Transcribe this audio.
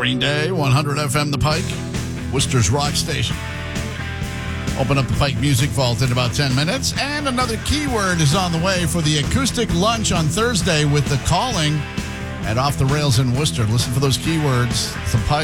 Green Day, 100 FM The Pike, Worcester's Rock Station. Open up the Pike Music Vault in about 10 minutes. And another keyword is on the way for the acoustic lunch on Thursday with The Calling at Off the Rails in Worcester. Listen for those keywords. The Pike.